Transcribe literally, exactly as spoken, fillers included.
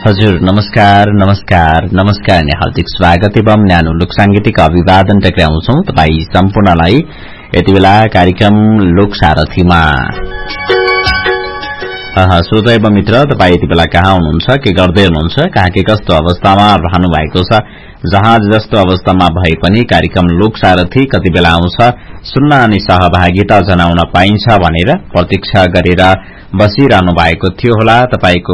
हजुर नमस्कार नमस्कार नमस्कार अनि हार्दिक स्वागत एवं न्यानो लोकसांगीतिक अभिवादन टक्राउँछौं तपाई सम्पूर्णलाई यति बेला कार्यक्रम लोकसारथीमा। श्रोता एवं मित्र, तपाई यति बेला कहाँ हुनुहुन्छ, के गर्दै हुनुहुन्छ, कहाँ के कस्तो अवस्थामा रहनु भएको छ, जहाँ जस्तो अवस्थामा भए पनि कार्यक्रम लोकसारथी कति बेला आउँछ सुन्न अनि सहभागिता जनाउन पाइन्छ भनेर प्रतीक्षा गरेर बसिरहनु भएको थियो होला। तपाईको